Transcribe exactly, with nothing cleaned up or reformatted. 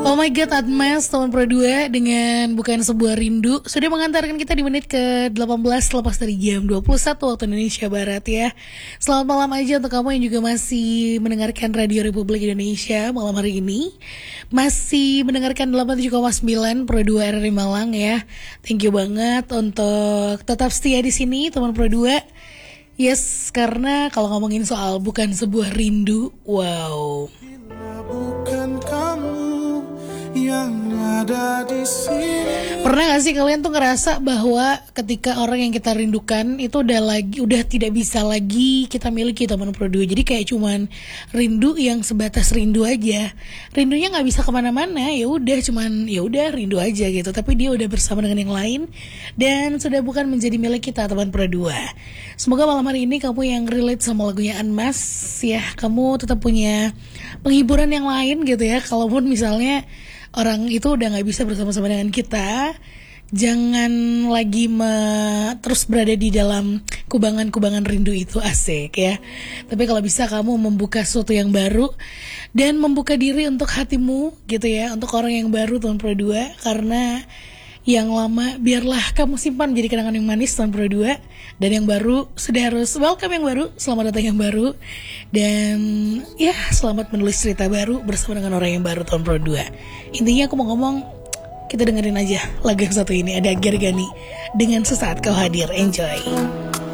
Oh my god, Atmas, teman Pro dua dengan Bukan Sebuah Rindu sudah mengantarkan kita di menit ke delapan belas lepas dari jam dua puluh satu waktu Indonesia Barat ya. Selamat malam aja untuk kamu yang juga masih mendengarkan Radio Republik Indonesia malam hari ini. Masih mendengarkan delapan puluh tujuh koma sembilan Pro dua R R I Malang ya. Thank you banget untuk tetap setia di sini teman Pro dua. Yes, karena kalau ngomongin soal Bukan Sebuah Rindu, wow. Bukan kamu yang ada di sini. Pernah gak sih kalian tuh ngerasa bahwa ketika orang yang kita rindukan itu udah lagi udah tidak bisa lagi kita miliki teman Pro dua. Jadi kayak cuman rindu yang sebatas rindu aja. Rindunya nggak bisa kemana-mana. Ya udah cuman ya udah rindu aja gitu. Tapi dia udah bersama dengan yang lain dan sudah bukan menjadi milik kita teman Pro dua. Semoga malam hari ini kamu yang relate sama lagunya Anmas ya, kamu tetap punya penghiburan yang lain gitu ya. Kalaupun misalnya orang itu udah gak bisa bersama-sama dengan kita, jangan lagi me- terus berada di dalam kubangan-kubangan rindu itu, asik ya. Tapi kalau bisa kamu membuka sesuatu yang baru dan membuka diri untuk hatimu gitu ya, untuk orang yang baru tahun Pro dua. Karena yang lama biarlah kamu simpan jadi kenangan yang manis tahun Pro dua. Dan yang baru sudah harus welcome yang baru, selamat datang yang baru. Dan ya selamat menulis cerita baru bersama dengan orang yang baru tahun Pro dua. Intinya aku mau ngomong, kita dengerin aja lagu yang satu ini. Ada Gergani dengan Sesaat Kau Hadir. Enjoy.